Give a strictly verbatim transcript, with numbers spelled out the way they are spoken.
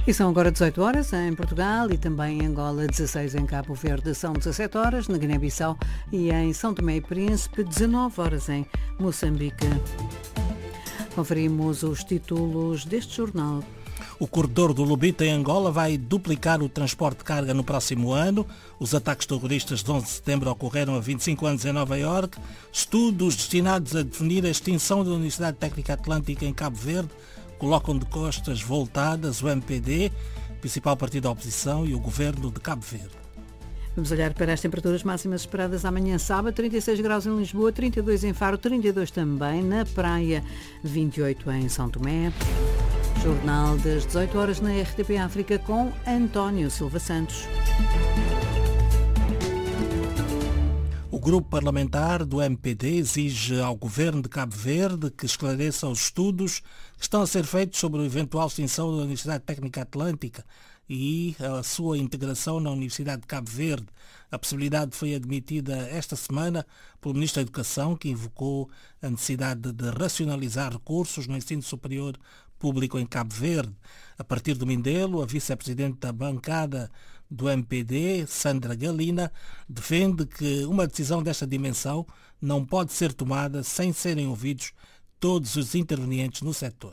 E são agora dezoito horas em Portugal e também em Angola, dezasseis em Cabo Verde, são dezassete horas na Guiné-Bissau e em São Tomé e Príncipe, dezanove horas em Moçambique. Conferimos os títulos deste jornal. O corredor do Lobito em Angola vai duplicar o transporte de carga no próximo ano. Os ataques terroristas de onze de setembro ocorreram há vinte e cinco anos em Nova Iorque. Estudos destinados a definir a extinção da Universidade Técnica Atlântica em Cabo Verde colocam de costas voltadas o M P D, principal partido da oposição, e o governo de Cabo Verde. Vamos olhar para as temperaturas máximas esperadas amanhã sábado, trinta e seis graus em Lisboa, trinta e dois em Faro, trinta e dois também na praia, vinte e oito em São Tomé. Jornal das dezoito horas na R T P África com António Silva Santos. O grupo parlamentar do M P D exige ao governo de Cabo Verde que esclareça os estudos que estão a ser feitos sobre a eventual extinção da Universidade Técnica Atlântica e a sua integração na Universidade de Cabo Verde. A possibilidade foi admitida esta semana pelo Ministro da Educação, que invocou a necessidade de racionalizar recursos no ensino superior público em Cabo Verde. A partir do Mindelo, a vice-presidente da bancada do M P D, Sandra Galina, defende que uma decisão desta dimensão não pode ser tomada sem serem ouvidos todos os intervenientes no setor.